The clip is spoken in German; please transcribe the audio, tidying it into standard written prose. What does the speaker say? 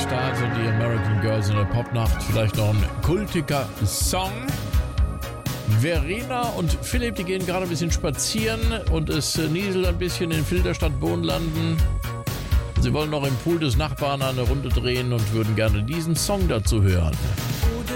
Start und die American Girls in der Popnacht. Vielleicht noch ein kultiger Song. Verena und Philipp, die gehen gerade ein bisschen spazieren und es nieselt ein bisschen in Filderstadt Bohnlanden. Sie wollen noch im Pool des Nachbarn eine Runde drehen und würden gerne diesen Song dazu hören.